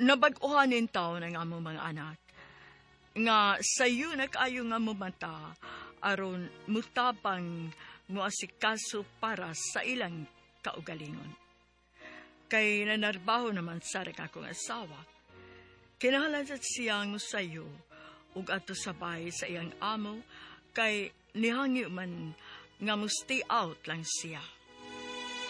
Nabag-uhanin taon ang among mga anak, nga sayo nag-ayo nga mo mata, aron mutabang mo asikaso para sa ilang kaugalingon. Kay nanarbaho naman sa akong asawa, kinahanglan siyang musayo, ug ato sabay sa iyang amo, kay nihangi man nga mo stay out lang siya.